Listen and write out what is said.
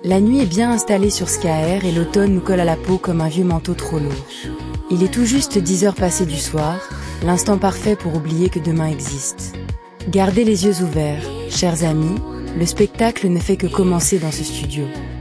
La nuit est bien installée sur Skaer et l'automne nous colle à la peau comme un vieux manteau trop lourd. Il est tout juste 10 heures passées du soir, l'instant parfait pour oublier que demain existe. Gardez les yeux ouverts, chers amis, le spectacle ne fait que commencer dans ce studio.